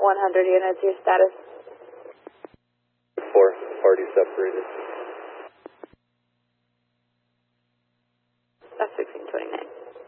100 units, your status? 4, party separated. That's 1629.